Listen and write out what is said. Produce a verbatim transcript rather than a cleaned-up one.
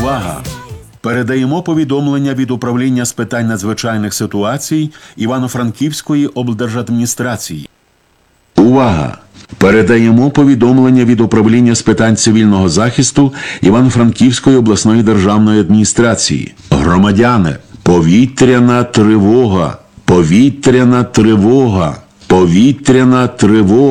Увага! Передаємо повідомлення від Управління з питань надзвичайних ситуацій Івано-Франківської облдержадміністрації. Увага! Передаємо повідомлення від Управління з питань цивільного захисту Івано-Франківської обласної державної адміністрації. Громадяни, повітряна тривога! Повітряна тривога! Повітряна тривога!